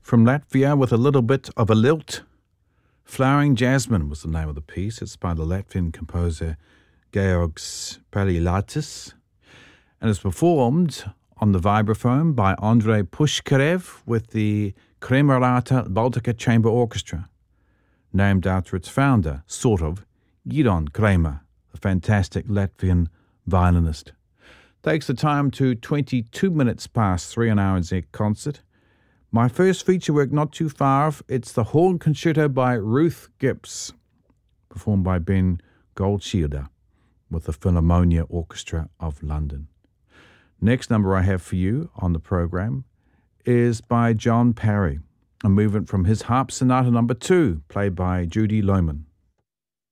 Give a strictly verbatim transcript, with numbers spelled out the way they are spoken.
From Latvia with a little bit of a lilt. Flowering Jasmine was the name of the piece. It's by the Latvian composer Georgs Palilatis and is performed on the vibraphone by Andrei Pushkarev with the Kremerata Baltica Chamber Orchestra, named after its founder, sort of, Gidon Kremer, a fantastic Latvian violinist. Takes the time to twenty-two minutes past three an hour in concert. My first feature work not too far off, it's the Horn Concerto by Ruth Gibbs, performed by Ben Goldschilder with the Philharmonia Orchestra of London. Next number I have for you on the program is by John Parry, a movement from his Harp Sonata number two, played by Judy Lohman.